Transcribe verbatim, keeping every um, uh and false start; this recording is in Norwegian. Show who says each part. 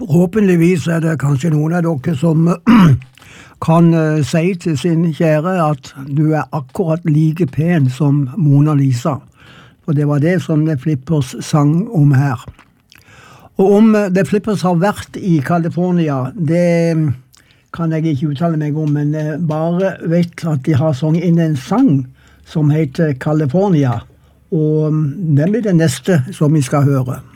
Speaker 1: Forhåpentligvis er det kanskje noen av dere som kan si til sin kjære at du er akkurat like pen som Mona Lisa. Og det var det som The Flippers sang om her. Og om The Flippers har vært i California, det kan jeg ikke uttale meg om, men jeg bare vet at de har sunget inn en sang som heter California. Og det blir det neste som vi skal høre.